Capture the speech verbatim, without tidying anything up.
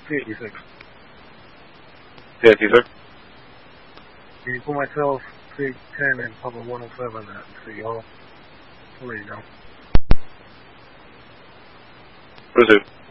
T eighty-six. T eighty-six? Can you put myself T ten and Papa one oh seven at City Hall? I'll let you know. Proceed.